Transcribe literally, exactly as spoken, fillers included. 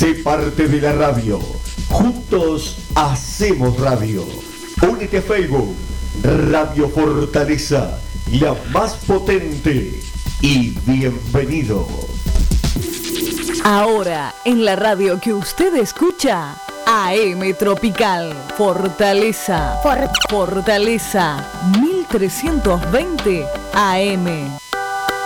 Sé parte de la radio. Juntos hacemos radio. Únete a Facebook. Radio Fortaleza, la más potente. Y bienvenido. Ahora, en la radio que usted escucha, A M Tropical, Fortaleza, For- Fortaleza, mil trescientos veinte A M.